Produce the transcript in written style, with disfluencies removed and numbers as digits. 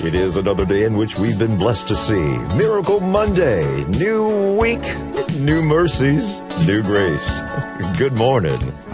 It is another day in which we've been blessed to see. Miracle Monday, new week, new mercies, new grace. Good morning.